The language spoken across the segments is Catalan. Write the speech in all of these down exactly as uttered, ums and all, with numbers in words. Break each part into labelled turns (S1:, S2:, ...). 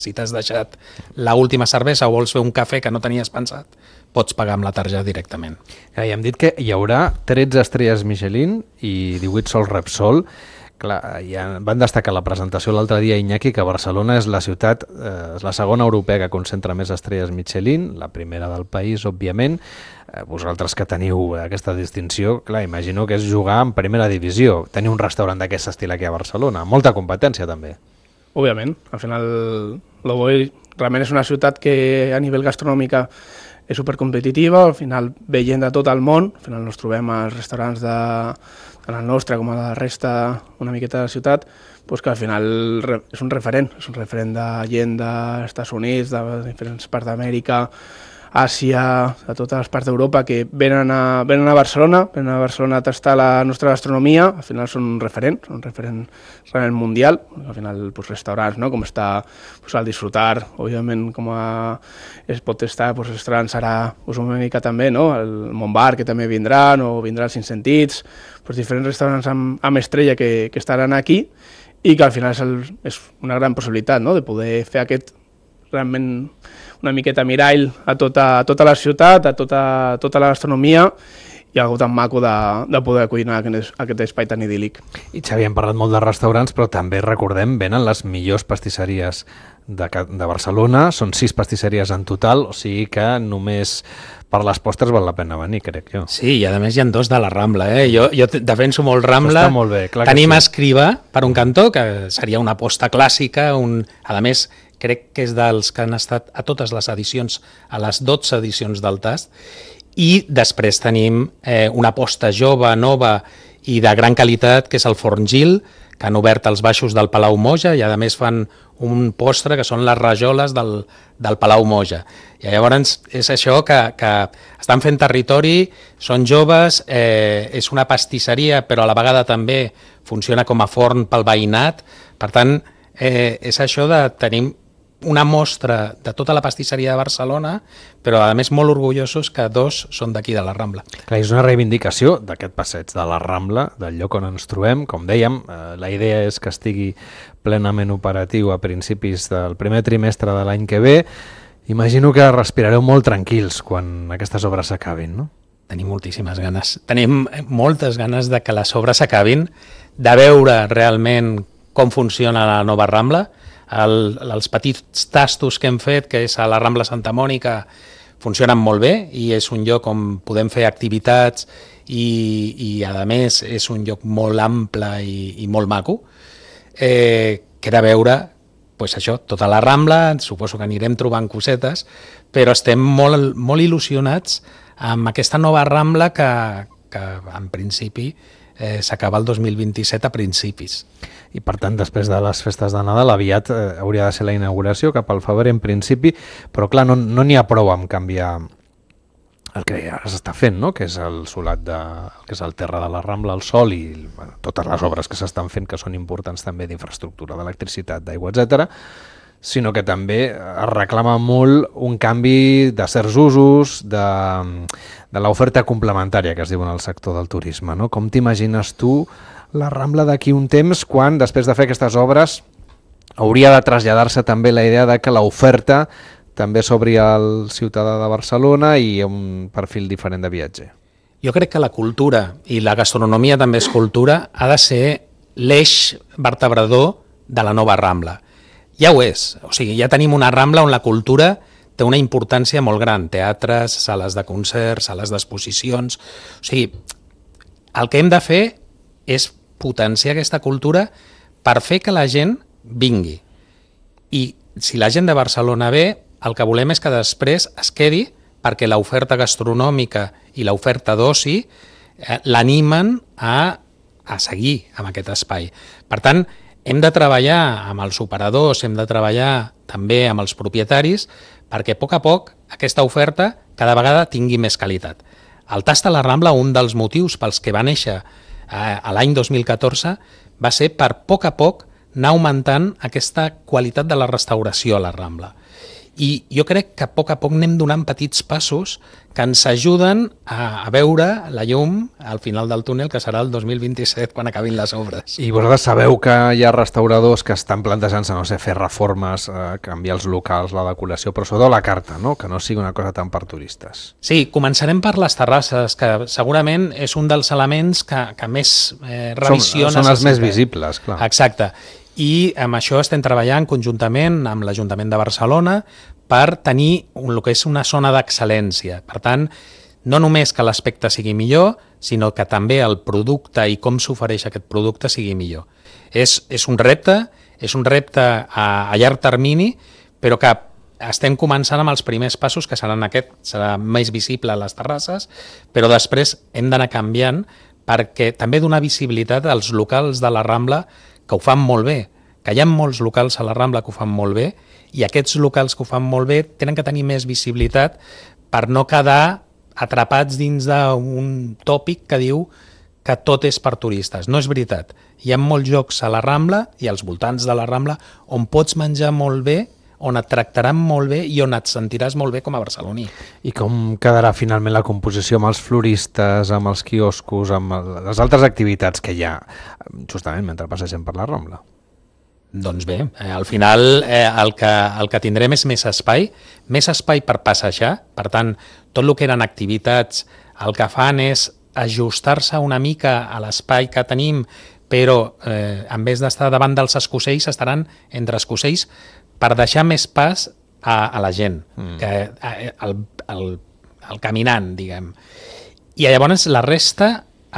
S1: Si t'has deixat l'última cervesa o vols fer un cafè que no tenies pensat, pots pagar amb la targeta directament.
S2: Ja, ja hem dit que hi haurà tretze estrelles Michelin i divuit sols Repsol. Clar, ja van destacar la presentació l'altre dia, Iñaki, que Barcelona és la ciutat, eh, és la segona europea que concentra més estrelles Michelin, la primera del país, òbviament. Eh, vosaltres que teniu aquesta distinció, clar, imagino que és jugar en primera divisió, tenir un restaurant d'aquest estil aquí a Barcelona. Molta competència, també.
S3: Òbviament, al final lo Boi realment és una ciutat que a nivell gastronòmica és supercompetitiva, al final ve gent de tot el món, al final ens trobem als restaurants de, tant el nostre com a la resta una miqueta de la ciutat, doncs que al final és un referent, és un referent de gent dels Estats Units, de diferents parts d'Amèrica, Àsia, de totes les parts d'Europa que venen a, venen a Barcelona, venen a Barcelona a tastar la nostra gastronomia, al final són un referent, són un referent realment mundial, al final pues, restaurants, no? Com està pues, al Disfrutar, òbviament com a, es pot estar, pues, restaurants ara pues, una mica també, no? El Montbar que també vindran, o vindran els Cinc Sentits, pues, diferents restaurants amb, amb estrella que, que estaran aquí i que al final és, el, és una gran possibilitat, no? De poder fer aquest realment una miqueta mirall a tota, a tota la ciutat, a tota, tota la gastronomia i algo tan maco de, de poder acollir aquest, aquest espai tan idíl·lic.
S2: I Xavi, hem parlat molt de restaurants, però també recordem, venen les millors pastisseries de, de Barcelona, són sis pastisseries en total, o sigui que només per les postres val la pena venir, crec jo.
S1: Sí, i a més hi ha dos de la Rambla, eh? Jo, jo defenso molt Rambla.
S2: Està molt bé, clar que
S1: Tenim
S2: sí.
S1: Escrivà, per un cantó, que seria una aposta clàssica, un, a més, crec que és dels que han estat a totes les edicions, a les dotze edicions del Tast, i després tenim eh, una aposta jove, nova i de gran qualitat, que és el Forn Gil, que han obert els baixos del Palau Moja i a més fan un postre que són les rajoles del, del Palau Moja. I llavors és això que, que estan fent territori, són joves, eh, és una pastisseria però a la vegada també funciona com a forn pel veïnat, per tant eh, és això de tenir una mostra de tota la pastisseria de Barcelona, però a més molt orgullosos que dos són d'aquí de la Rambla.
S2: Clar, és una reivindicació d'aquest passeig de la Rambla, del lloc on ens trobem. Com dèiem, eh, la idea és que estigui plenament operatiu a principis del primer trimestre de l'any que ve. Imagino que respirareu molt tranquils quan aquestes obres s'acabin, no?
S1: Tenim moltíssimes ganes. Tenim moltes ganes de que les obres s'acabin, de veure realment com funciona la nova Rambla. El, els petits tastos que hem fet, que és a la Rambla Santa Mònica, funcionen molt bé i és un lloc on podem fer activitats i, i a més és un lloc molt ample i, i molt maco. Eh, queda veure pues això, tota la Rambla, suposo que anirem trobant cosetes, però estem molt, molt il·lusionats amb aquesta nova Rambla que, que en principi eh, s'acaba el dos mil vint-i-set a principis.
S2: I per tant, després de les festes de Nadal, aviat eh, hauria de ser la inauguració, cap al febrer en principi, però clar, no n'hi no ha prou amb canviar el que ja s'està fent, no? Que és el solat de, que és el terra de la Rambla, el sol i bueno, totes les obres que s'estan fent, que són importants també d'infraestructura, d'electricitat, d'aigua, etcètera, sinó que també es reclama molt un canvi de certs usos, de, de l'oferta complementària que es diu en el sector del turisme, no? Com t'imagines tu la Rambla d'aquí un temps, quan després de fer aquestes obres hauria de traslladar-se també la idea de que l'oferta també s'obri al ciutadà de Barcelona i un perfil diferent de viatger?
S1: Jo crec que la cultura, i la gastronomia també és cultura, ha de ser l'eix vertebrador de la nova Rambla. Ja ho és, o sigui, ja tenim una Rambla on la cultura té una importància molt gran, teatres, sales de concerts, sales d'exposicions, o sigui, el que hem de fer és potenciar aquesta cultura per fer que la gent vingui. I si la gent de Barcelona ve, el que volem és que després es quedi perquè l'oferta gastronòmica i l'oferta d'oci eh, l'animen a, a seguir amb aquest espai. Per tant, hem de treballar amb els operadors, hem de treballar també amb els propietaris perquè a poc a poc aquesta oferta cada vegada tingui més qualitat. El Tast a la Rambla, un dels motius pels que va néixer a l'any dos mil catorze va ser per a poc a poc anar augmentant aquesta qualitat de la restauració a la Rambla. I jo crec que a poc a poc anem donant petits passos que ens ajuden a, a veure la llum al final del túnel, que serà el dos mil vint-i-set quan acabin les obres.
S2: I vosaltres sabeu que hi ha restauradors que estan plantejant-se, no sé, fer reformes, eh, canviar els locals, la decoració, però sobretot la carta, no? Que no sigui una cosa tan per turistes.
S1: Sí, començarem per les terrasses, que segurament és un dels elements que, que més eh, revisió
S2: Són, són els més
S1: necessita.
S2: visibles, clar.
S1: Exacte. I amb això estem treballant conjuntament amb l'Ajuntament de Barcelona per tenir un, el que és una zona d'excel·lència. Per tant, no només que l'aspecte sigui millor, sinó que també el producte i com s'ofereix aquest producte sigui millor. És, és un repte, és un repte a, a llarg termini, però que estem començant amb els primers passos, que seran aquest, serà més visible a les terrasses, però després hem d'anar canviant perquè també donar visibilitat als locals de la Rambla que ho fan molt bé, que hi ha molts locals a la Rambla que ho fan molt bé i aquests locals que ho fan molt bé tenen que tenir més visibilitat per no quedar atrapats dins d'un tòpic que diu que tot és per turistes. No és veritat. Hi ha molts llocs a la Rambla i als voltants de la Rambla on pots menjar molt bé, on et tractaran molt bé i on et sentiràs molt bé com a barceloní.
S2: I com quedarà finalment la composició amb els floristes, amb els quioscos, amb les altres activitats que hi ha justament mentre passegem per la Rambla?
S1: Doncs bé, eh, al final eh, el, que, el que tindrem és més espai, més espai per passejar, per tant, tot el que eren activitats, el que fan és ajustar-se una mica a l'espai que tenim, però eh, en vez d'estar davant dels escocells, estaran entre escocells per deixar més pas a, a la gent, mm. que, a, el, el, el caminant, diguem. I llavors la resta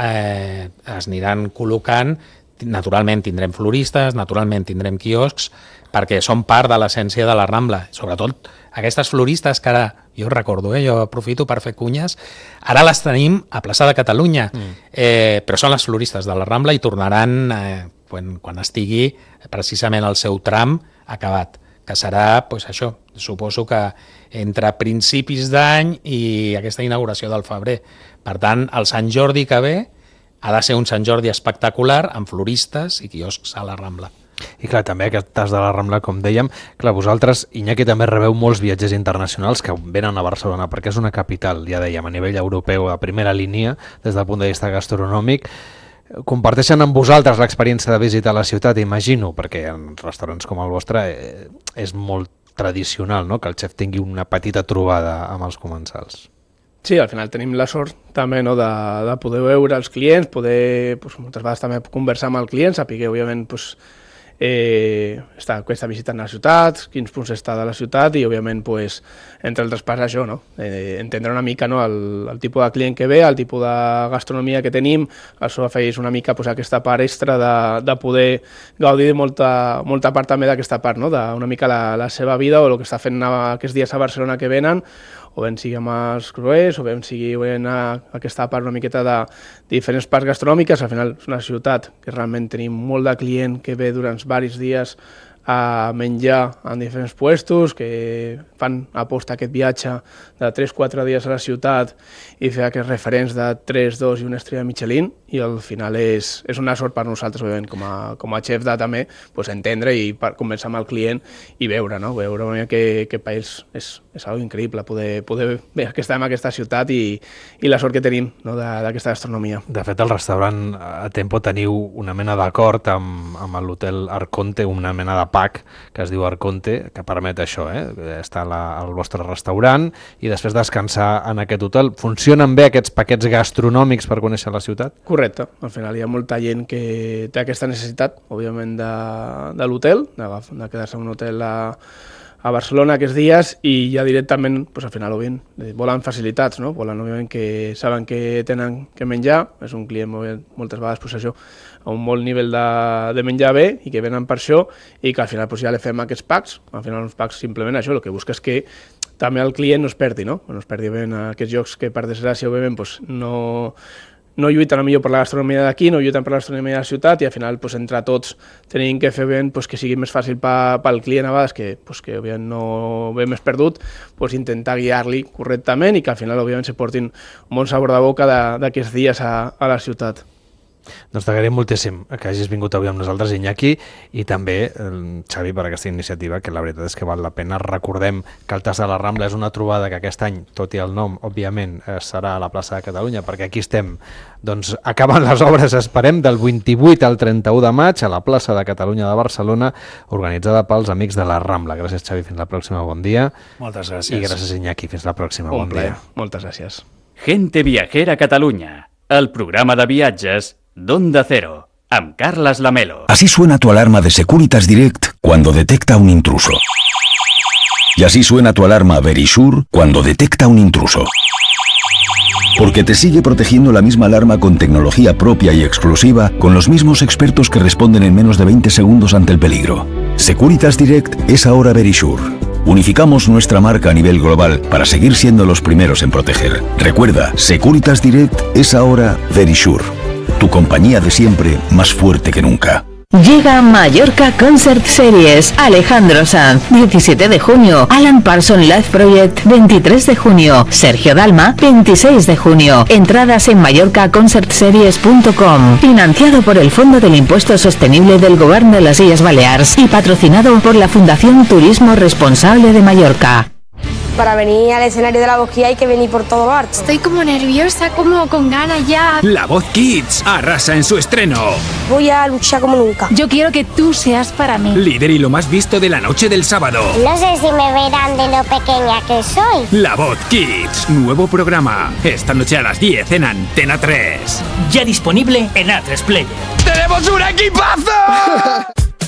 S1: eh, es aniran col·locant. Naturalment tindrem floristes, naturalment tindrem quioscs, perquè són part de l'essència de la Rambla. Sobretot aquestes floristes que ara, jo recordo, eh, jo aprofito per fer cunyes, ara les tenim a Plaça de Catalunya, mm. eh, però són les floristes de la Rambla i tornaran eh, quan, quan estigui precisament el seu tram acabat, que serà, pues, això, suposo que entre principis d'any i aquesta inauguració del febrer. Per tant, el Sant Jordi que ve ha de ser un Sant Jordi espectacular amb floristes i quioscs a la Rambla.
S2: I clar, també aquest tas de la Rambla, com dèiem, clar, vosaltres, Iñaki, també rebeu molts viatgers internacionals que venen a Barcelona perquè és una capital, ja dèiem, a nivell europeu, a primera línia, des del punt de vista gastronòmic. Comparteixen amb vosaltres l'experiència de visitar la ciutat, imagino, perquè en restaurants com el vostre eh, és molt tradicional, no?, que el xef tingui una petita trobada amb els comensals.
S3: Sí, al final tenim la sort també, no, de, de poder veure els clients, poder pues, moltes vegades també conversar amb el client, saber, òbviament, pues, eh, està, està visitant la ciutat, quins punts està de la ciutat i, òbviament, pues, entre altres parts, això, no? eh, entendre una mica, no, el, el tipus de client que ve, el tipus de gastronomia que tenim, això afegeix una mica pues, aquesta part extra de, de poder gaudir de molta, molta part també d'aquesta part, no? D'una mica la, la seva vida o el que està fent aquests dies a Barcelona que venen, o ben sigui amb els cruers, o ben sigui ben a aquesta part una miqueta de diferents parts gastronòmiques. Al final és una ciutat que realment tenim molt de client que ve durant diversos dies a menjar en diferents puestos, que fan aposta aquest viatge de tres quatre dies a la ciutat i fer aquests referents de tres, dos i una estrella Michelin, i al final és, és una sort per nosaltres, òbviament, com a, com a xef, de també pues, entendre i per convèncer amb el client i veure, no? veure que, que per ells és, és algo increïble poder, poder veure que estem en aquesta ciutat i, i la sort que tenim, no? d'aquesta gastronomia.
S2: De fet, al restaurant a Tempo teniu una mena d'acord amb, amb l'hotel Arconte, una mena de pack que es diu Arconte, que permet això, eh? estar la, al vostre restaurant i després descansar en aquest hotel. Funcionen bé aquests paquets gastronòmics per conèixer la ciutat?
S3: Correcte. Al final hi ha molta gent que té aquesta necessitat, òbviament, de, de l'hotel, de, de quedar-se en un hotel a, a Barcelona aquests dies i ja directament, pues, al final, òbviament, volen facilitats, no? Volen, òbviament, que saben que tenen que menjar, és un client, òbviament, moltes vegades, pues, això, a un molt nivell de, de menjar bé i que venen per això i que al final pues, ja li fem aquests packs. Al final uns packs simplement això, el que busca és que també el client no es perdi, no? No es perdi bé en aquests jocs que per desgràcia òbviament pues, no, no lluiten millor per la gastronomia d'aquí, no lluiten per la gastronomia de la ciutat i al final pues, entre tots tenim que fer bé pues, que sigui més fàcil pel client a vegades que, pues, que òbviament no ve més perdut, pues, intentar guiar-li correctament i que al final òbviament se portin un bon sabor de boca d'aquests dies a, a la ciutat.
S2: Doncs t'agraïm moltíssim que hagis vingut avui amb nosaltres, Iñaki, i també, Xavi, per aquesta iniciativa, que la veritat és que val la pena. Recordem que el Tas de la Rambla és una trobada que aquest any, tot i el nom, òbviament, serà a la plaça de Catalunya, perquè aquí estem, doncs, acabant les obres, esperem, del vint-i-vuit al trenta-u de maig a la plaça de Catalunya de Barcelona, organitzada pels Amics de la Rambla. Gràcies, Xavi, fins la pròxima, bon dia.
S1: Moltes gràcies.
S2: I gràcies, Iñaki, fins la pròxima,
S3: Un
S2: bon
S3: plaer.
S2: dia.
S3: Moltes gràcies.
S4: Gente Viajera Catalunya, el programa de viatges d'Onda Cero, amb Carles Lamelo.
S5: Así suena tu alarma de Securitas Direct cuando detecta un intruso. Y así suena tu alarma Verisure cuando detecta un intruso. Porque te sigue protegiendo la misma alarma con tecnología propia y exclusiva, con los mismos expertos que responden en menos de veinte segundos ante el peligro. Securitas Direct es ahora Verisure. Unificamos nuestra marca a nivel global para seguir siendo los primeros en proteger. Recuerda, Securitas Direct es ahora Verisure. Tu compañía de siempre, más fuerte que nunca.
S6: Llega Mallorca Concert Series, Alejandro Sanz, diecisiete de junio, Alan Parsons Live Project, veintitrés de junio, Sergio Dalma, veintiséis de junio. Entradas en mallorca concert series punto com, financiado por el Fondo del Impuesto Sostenible del Gobierno de las Illes Balears y patrocinado por la Fundación Turismo Responsable de Mallorca.
S7: Para venir al escenario de La Voz Kids hay que venir por todo lo alto.
S8: Estoy como nerviosa, como con ganas ya.
S9: La Voz Kids arrasa en su estreno.
S7: Voy a luchar como nunca.
S8: Yo quiero que tú seas para mí.
S9: Líder y lo más visto de la noche del sábado.
S10: No sé si me verán de lo pequeña que soy.
S9: La Voz Kids, nuevo programa. Esta noche a las diez en Antena tres.
S11: Ya disponible en A tres Player.
S9: ¡Tenemos un equipazo!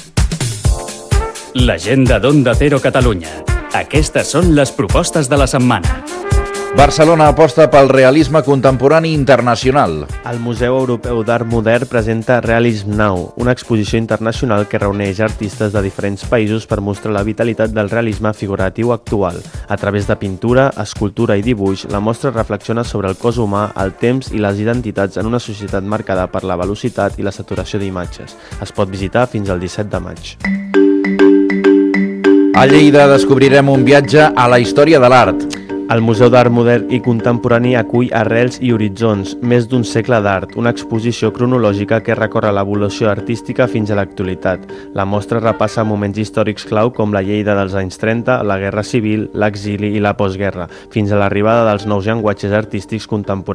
S4: L'agenda d'Onda Cero Catalunya. Aquestes són les propostes de la setmana.
S12: Barcelona aposta pel realisme contemporani internacional.
S13: El Museu Europeu d'Art Modern presenta Realism Now, una exposició internacional que reuneix artistes de diferents països per mostrar la vitalitat del realisme figuratiu actual. A través de pintura, escultura i dibuix, la mostra reflexiona sobre el cos humà, el temps i les identitats en una societat marcada per la velocitat i la saturació d'imatges. Es pot visitar fins al disset de maig.
S12: A Lleida descobrirem un viatge a la història de l'art.
S13: El Museu d'Art Modern i Contemporani acull Arrels i Horitzons, més d'un segle d'art, una exposició cronològica que recorre l'evolució artística fins a l'actualitat. La mostra repassa moments històrics clau com la Lleida dels anys trenta, la Guerra Civil, l'exili i la postguerra, fins a l'arribada dels nous llenguatges artístics contemporanis